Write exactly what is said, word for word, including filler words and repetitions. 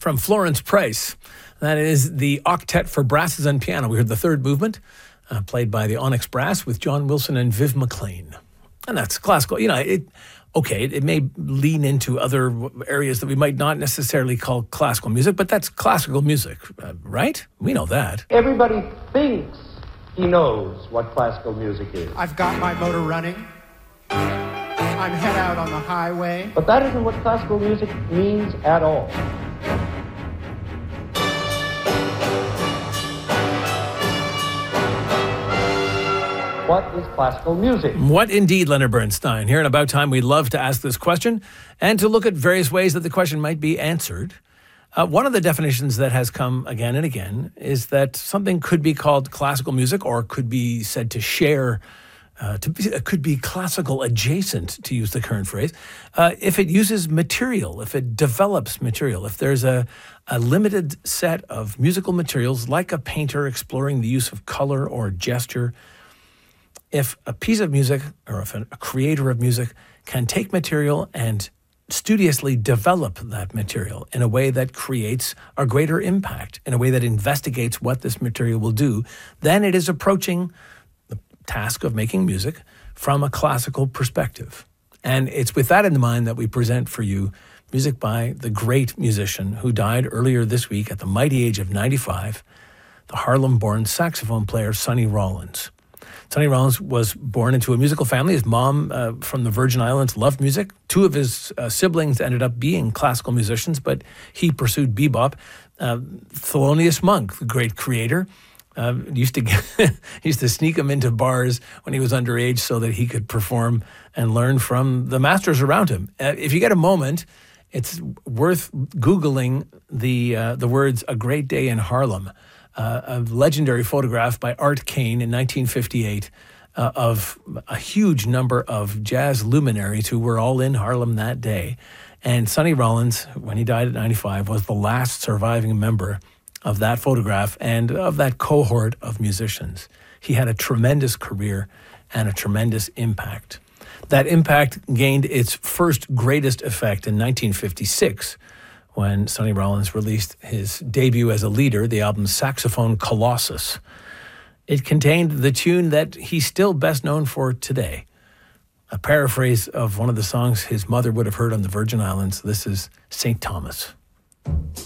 from Florence Price. That is the Octet for Brasses and Piano. We heard the third movement, uh, played by the Onyx Brass with John Wilson and Viv McLean. And that's classical. You know, it okay, it, it may lean into other areas that we might not necessarily call classical music, but that's classical music, uh, right? We know that. Everybody thinks he knows what classical music is. I've got my motor running. I'm head out on the highway. But that isn't what classical music means at all. What is classical music? What indeed, Leonard Bernstein? Here in About Time, we love to ask this question and to look at various ways that the question might be answered. Uh, one of the definitions that has come again and again is that something could be called classical music or could be said to share, uh, to be, it could be classical adjacent, to use the current phrase, uh, if it uses material, if it develops material, if there's a, a limited set of musical materials, like a painter exploring the use of color or gesture. If a piece of music or if a creator of music can take material and studiously develop that material in a way that creates a greater impact, in a way that investigates what this material will do, then it is approaching the task of making music from a classical perspective. And it's with that in mind that we present for you music by the great musician who died earlier this week at the mighty age of ninety-five, the Harlem-born saxophone player Sonny Rollins. Sonny Rollins was born into a musical family. His mom, uh, from the Virgin Islands, loved music. Two of his uh, siblings ended up being classical musicians, but he pursued bebop. Uh, Thelonious Monk, the great creator, uh, used to get, used to sneak him into bars when he was underage so that he could perform and learn from the masters around him. Uh, if you get a moment, it's worth Googling the uh, the words "A Great Day in Harlem." Uh, a legendary photograph by Art Kane in nineteen fifty-eight uh, of a huge number of jazz luminaries who were all in Harlem that day. And Sonny Rollins, when he died at ninety-five, was the last surviving member of that photograph and of that cohort of musicians. He had a tremendous career and a tremendous impact. That impact gained its first greatest effect in nineteen fifty-six, when Sonny Rollins released his debut as a leader, the album Saxophone Colossus. It contained the tune that he's still best known for today, a paraphrase of one of the songs his mother would have heard on the Virgin Islands. This is Saint Thomas.